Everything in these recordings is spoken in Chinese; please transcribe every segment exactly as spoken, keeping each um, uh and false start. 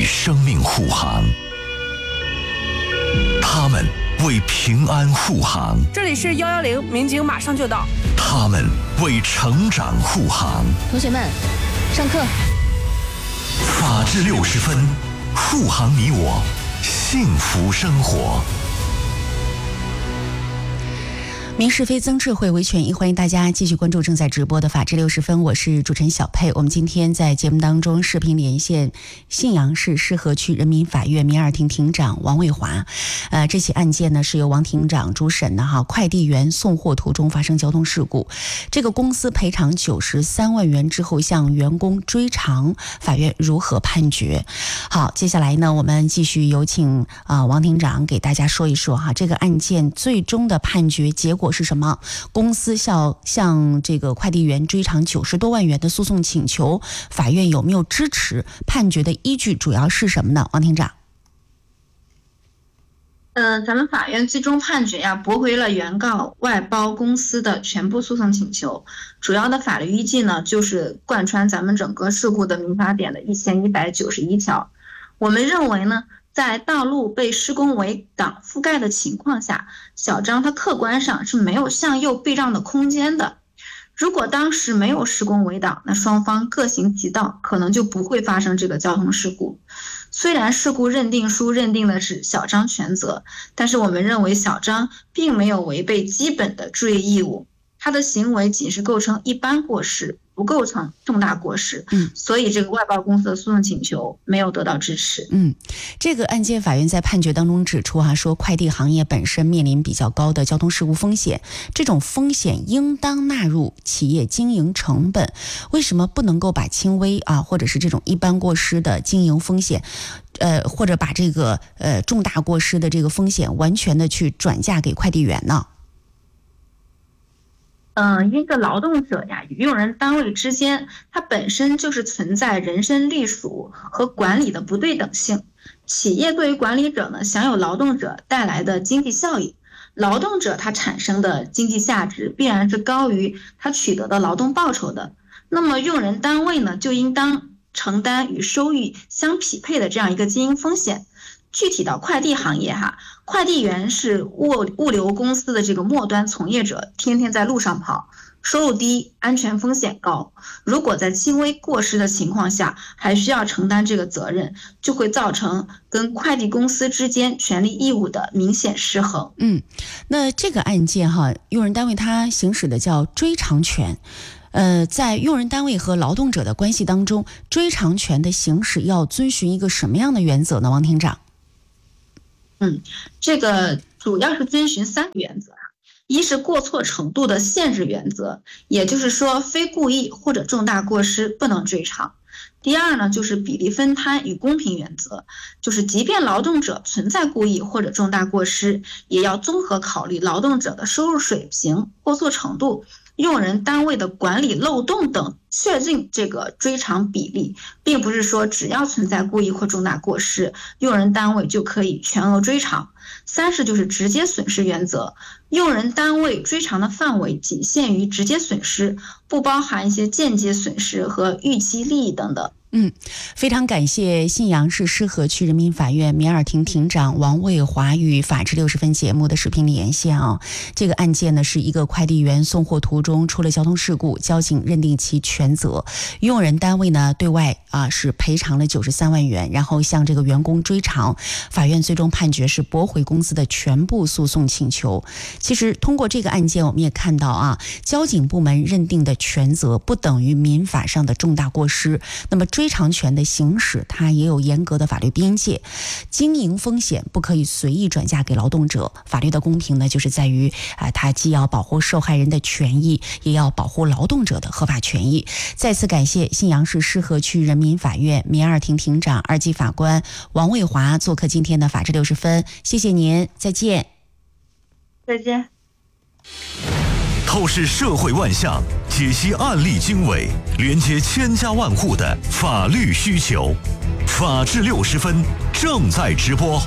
生命护航，他们为平安护航。 这里是幺幺零，民警马上就到。 他们为成长护航。 同学们，上课。 法治六十分，护航你我，幸福生活。 民事非曾智慧维权益，欢迎大家继续关注正在直播的法治六十分，我是主持人小佩。我们今天在节目当中视频连线信阳市狮河区人民法院民二庭庭长王卫华。呃，这起案件呢是由王庭长主审的哈，快递员送货途中发生交通事故，这个公司赔偿九十三万元之后向员工追偿，法院如何判决？好，接下来呢，我们继续有请啊、呃、王庭长给大家说一说哈，这个案件最终的判决结果是什么？公司向向这个快递员追偿九十多万元的诉讼请求，法院有没有支持？判决的依据主要是什么呢？王庭长。 呃，咱们法院最终判决呀，驳回了原告外包公司的全部诉讼请求。主要的法律依据呢，就是贯穿咱们整个事故的民法典的一千一百九十一条。我们认为呢，在道路被施工围挡覆盖的情况下，小张他客观上是没有向右避让的空间的。如果当时没有施工围挡，那双方各行其道，可能就不会发生这个交通事故。虽然事故认定书认定的是小张全责，但是我们认为小张并没有违背基本的注意义务，他的行为仅是构成一般过失，不构成重大过失，嗯，所以这个外包公司的诉讼请求没有得到支持。 嗯，这个案件法院在判决当中指出哈、啊，说快递行业本身面临比较高的交通事故风险，这种风险应当纳入企业经营成本。为什么不能够把轻微啊，或者是这种一般过失的经营风险，呃，或者把这个呃重大过失的这个风险完全的去转嫁给快递员呢？ 嗯，一个劳动者呀与用人单位之间，它本身就是存在人身隶属和管理的不对等性。企业对于管理者呢，享有劳动者带来的经济效益，劳动者他产生的经济价值必然是高于他取得的劳动报酬的。那么用人单位呢，就应当承担与收益相匹配的这样一个经营风险。具体到快递行业哈，快递员是物物流公司的这个末端从业者，天天在路上跑，收入低，安全风险高。如果在轻微过失的情况下，还需要承担这个责任，就会造成跟快递公司之间权利义务的明显失衡。 嗯，那这个案件哈，用人单位他行使的叫追偿权。呃，在用人单位和劳动者的关系当中，追偿权的行使要遵循一个什么样的原则呢？王庭长。 嗯，这个主要是遵循三个原则啊，一是过错程度的限制原则，也就是说非故意或者重大过失不能追偿。第二呢，就是比例分摊与公平原则，就是即便劳动者存在故意或者重大过失，也要综合考虑劳动者的收入水平、过错程度、用人单位的管理漏洞等，确定这个追偿比例，并不是说只要存在故意或重大过失，用人单位就可以全额追偿。三是就是直接损失原则，用人单位追偿的范围仅限于直接损失，不包含一些间接损失和预期利益等等。 嗯，非常感谢信阳市狮河区人民法院民二庭庭长王卫华与法治六十分节目的视频连线啊。这个案件呢，是一个快递员送货途中出了交通事故，交警认定其全责，用人单位呢对外啊是赔偿了九十三万元，然后向这个员工追偿。法院最终判决是驳回公司的全部诉讼请求。其实通过这个案件，我们也看到啊，交警部门认定的全责不等于民法上的重大过失。那么追偿权的行使，它也有严格的法律边界，经营风险不可以随意转嫁给劳动者。法律的公平呢，就是在于啊、呃，它既要保护受害人的权益，也要保护劳动者的合法权益。再次感谢信阳市狮河区人民法院民二庭庭长、二级法官王卫华做客今天的法治六十分，谢谢您，再见。 再见。 透视社会万象，解析案例经纬，连接千家万户的法律需求。法治六十分正在直播。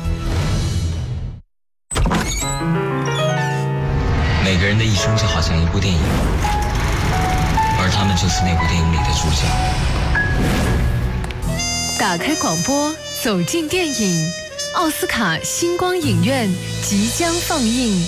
每个人的一生就好像一部电影，而他们就是那部电影里的主角。 打开广播， 走进电影，奥斯卡星光影院即将放映。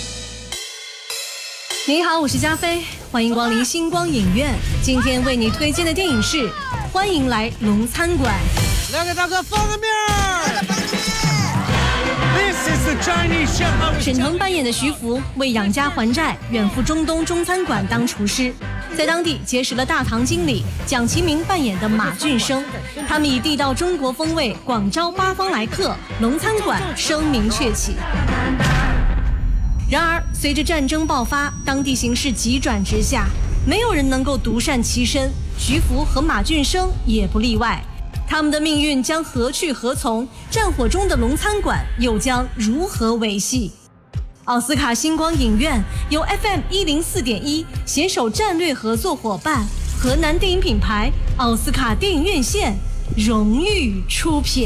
您好，我是加菲，欢迎光临星光影院。今天为你推荐的电影是《欢迎来龙餐馆》。 来给大哥放个面儿。This is the Chinese chef。 沈腾扮演的徐福为养家还债，远赴中东中餐馆当厨师，在当地结识了大堂经理蒋奇明扮演的马俊生，他们以地道中国风味广招八方来客，龙餐馆声名鹊起。然而，随着战争爆发，当地形势急转直下，没有人能够独善其身，徐福和马俊生也不例外。他们的命运将何去何从？战火中的龙餐馆又将如何维系？奥斯卡星光影院由 F M 一零四点一携手战略合作伙伴河南电影品牌奥斯卡电影院线荣誉出品。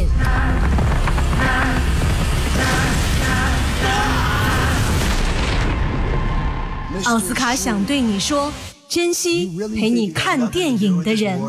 奥斯卡想对你说，珍惜陪你看电影的人。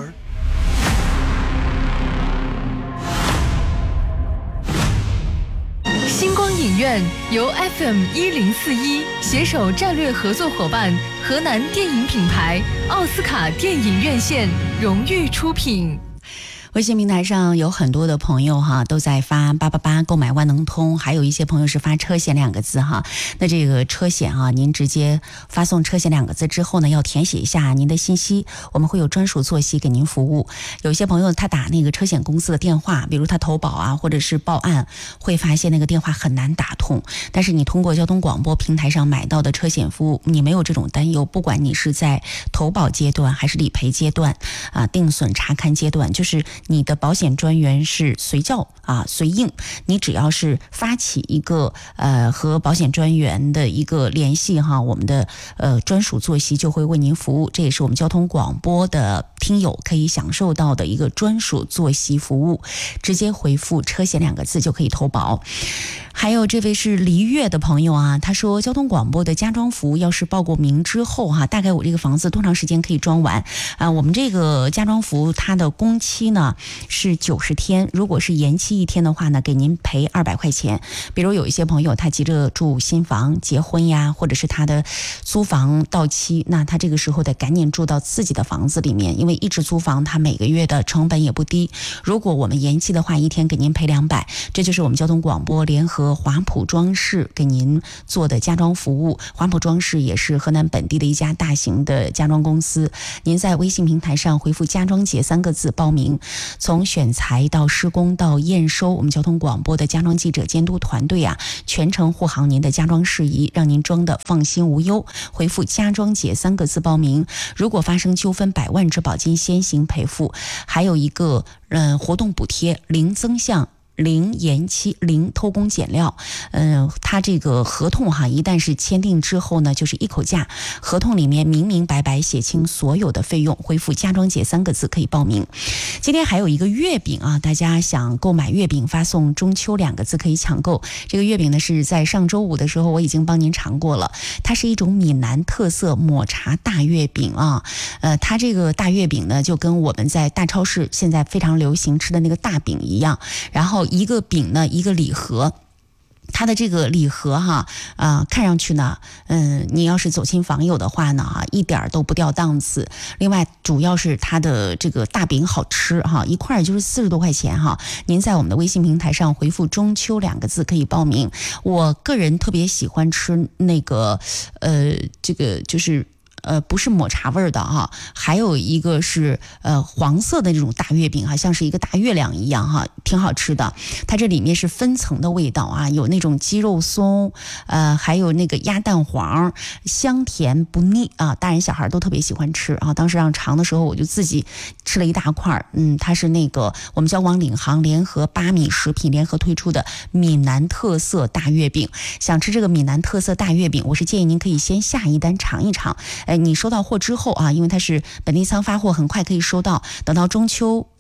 星光影院由 F M 一零四一携手战略合作伙伴河南电影品牌奥斯卡电影院线荣誉出品。 微信平台上有很多的朋友哈都在发八八八购买万能通，还有一些朋友是发车险两个字哈。那这个车险啊，您直接发送车险两个字之后呢，要填写一下您的信息，我们会有专属坐席给您服务。有些朋友他打那个车险公司的电话，比如他投保啊或者是报案，会发现那个电话很难打通，但是你通过交通广播平台上买到的车险服务，你没有这种担忧，不管你是在投保阶段还是理赔阶段啊，定损查勘阶段，就是你的保险专员是随叫啊随应，你只要是发起一个呃和保险专员的一个联系哈，我们的呃专属坐席就会为您服务，这也是我们交通广播的听友可以享受到的一个专属坐席服务，直接回复车险两个字就可以投保。还有这位是黎月的朋友啊，他说交通广播的家装服务要是报过名之后哈、啊，大概我这个房子多长时间可以装完啊？我们这个家装服务它的工期呢是九十天，如果是延期一天的话呢，给您赔二百块钱。比如有一些朋友他急着住新房结婚呀，或者是他的租房到期，那他这个时候得赶紧住到自己的房子里面，因为一直租房他每个月的成本也不低，如果我们延期的话，一天给您赔两百。这就是我们交通广播联合华普装饰给您做的家装服务。华普装饰也是河南本地的一家大型的家装公司，您在微信平台上回复家装节三个字报名，从选材到施工到验收，我们交通广播的家装记者监督团队啊，全程护航您的家装事宜，让您装的放心无忧。回复家装节三个字报名，如果发生纠纷，百万质保金先行赔付，还有一个嗯、呃、活动补贴，零增项。零延期，零偷工减料。嗯、呃，他这个合同哈，一旦是签订之后呢，就是一口价，合同里面明明白白写清所有的费用。回复家装节三个字可以报名。今天还有一个月饼啊，大家想购买月饼，发送中秋两个字可以抢购。这个月饼呢是在上周五的时候我已经帮您尝过了，它是一种闽南特色抹茶大月饼啊。呃，它这个大月饼呢，就跟我们在大超市现在非常流行吃的那个大饼一样，然后一个饼呢，一个礼盒。它的这个礼盒哈啊、呃，看上去呢，嗯，你要是走亲访友的话呢，哈，一点都不掉档次。另外，主要是它的这个大饼好吃哈，一块就是四十多块钱哈。您在我们的微信平台上回复“中秋”两个字可以报名。我个人特别喜欢吃那个，呃，这个就是。呃，不是抹茶味儿的哈，还有一个是呃黄色的这种大月饼哈，像是一个大月亮一样哈，挺好吃的。它这里面是分层的味道啊，有那种鸡肉松，呃，还有那个鸭蛋黄，香甜不腻啊，大人小孩都特别喜欢吃啊。当时让尝的时候，我就自己吃了一大块。嗯，它是那个我们交广领航联合八米食品联合推出的闽南特色大月饼。想吃这个闽南特色大月饼，我是建议您可以先下一单尝一尝。哎，你收到货之后啊，因为它是本地仓发货，很快可以收到。等到中秋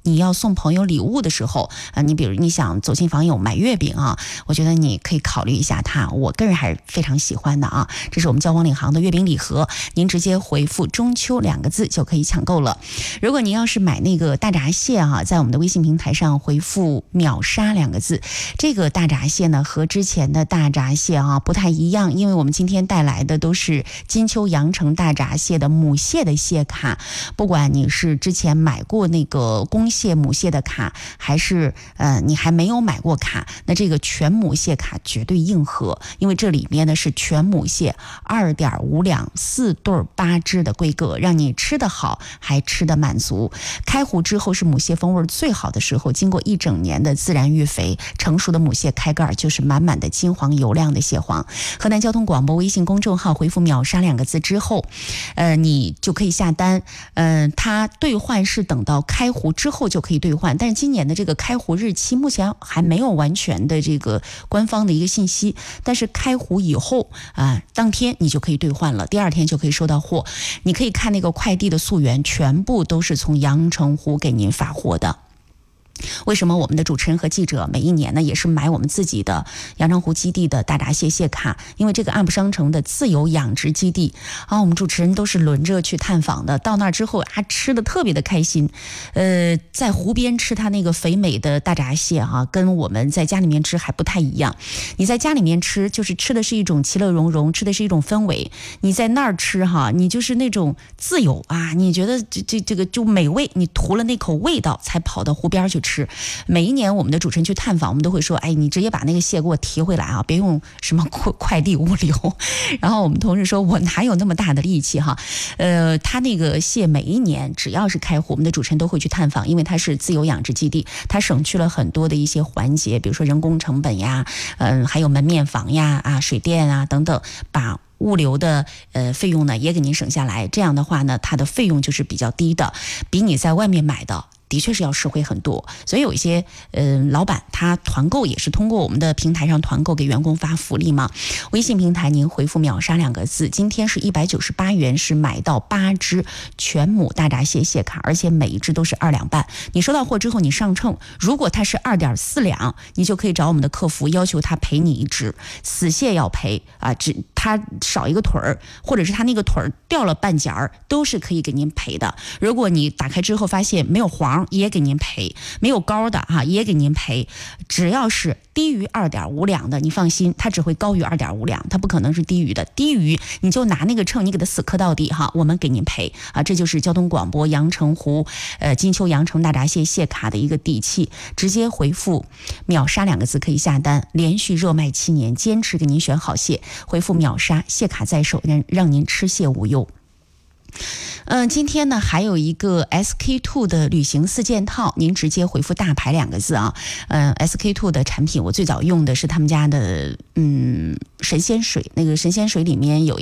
你要送朋友礼物的时候啊，你比如你想走亲访友买月饼啊，我觉得你可以考虑一下它，我个人还是非常喜欢的啊。这是我们交广领航的月饼礼盒，您直接回复中秋两个字就可以抢购了。如果您要是买那个大闸蟹啊，在我们的微信平台上回复秒杀两个字，这个大闸蟹呢和之前的大闸蟹啊不太一样，因为我们今天带来的都是金秋阳城大闸蟹的母蟹的蟹卡，不管你是之前买过那个公蟹母蟹的卡，还是呃你还没有买过卡，那这个全母蟹卡绝对硬核，因为这里面呢是全母蟹二点五两四对八只的规格，让你吃得好还吃得满足。开湖之后是母蟹风味最好的时候，经过一整年的自然育肥，成熟的母蟹开盖就是满满的金黄油亮的蟹黄。河南交通广播微信公众号回复秒杀两个字之后，呃，你就可以下单。嗯、呃，它兑换是等到开湖之后就可以兑换，但是今年的这个开湖日期目前还没有完全的这个官方的一个信息，但是开湖以后啊、呃，当天你就可以兑换了，第二天就可以收到货。你可以看那个快递的溯源，全部都是从阳澄湖给您发货的。为什么我们的主持人和记者每一年呢也是买我们自己的阳澄湖基地的大闸蟹蟹卡？因为这个暗部商城的自由养殖基地啊，我们主持人都是轮着去探访的，到那儿之后啊吃的特别的开心。呃，在湖边吃它那个肥美的大闸蟹哈、啊，跟我们在家里面吃还不太一样。你在家里面吃就是吃的是一种其乐融融，吃的是一种氛围；你在那儿吃哈，你就是那种自由啊，你觉得这这这个就美味，你图了那口味道才跑到湖边去吃。每一年我们的主持人去探访，我们都会说，哎，你直接把那个蟹给我提回来啊，别用什么快快递物流。然后我们同事说，我哪有那么大的力气哈？呃，他那个蟹每一年只要是开湖，我们的主持人都会去探访，因为它是自由养殖基地，它省去了很多的一些环节，比如说人工成本呀，嗯、呃，还有门面房呀、啊水电啊等等，把物流的呃费用呢也给您省下来。这样的话呢，它的费用就是比较低的，比你在外面买的的确是要实惠很多。所以有一些呃老板他团购也是通过我们的平台上团购给员工发福利嘛。微信平台您回复秒杀两个字，今天是一百九十八元，是买到八只全母大闸蟹蟹卡，而且每一只都是二两半。你收到货之后你上秤，如果它是二点四两，你就可以找我们的客服要求他赔你一只。死蟹要赔啊，只它少一个腿儿，或者是它那个腿儿掉了半截儿，都是可以给您赔的。如果你打开之后发现没有黄，也给您赔；没有高的哈、啊，也给您赔。只要是低于二点五两的，你放心，它只会高于二点五两，它不可能是低于的。低于你就拿那个秤，你给它死磕到底哈，我们给您赔啊！这就是交通广播阳澄湖呃金秋阳城大闸蟹蟹卡的一个底气。直接回复秒杀两个字可以下单，连续热卖七年，坚持给您选好蟹。回复秒杀，蟹卡在手，让让您吃蟹无忧。嗯、呃，今天呢还有一个 S K two 的旅行四件套，您直接回复大牌两个字啊。嗯、呃、，S K two 的产品我最早用的是他们家的嗯神仙水，那个神仙水里面有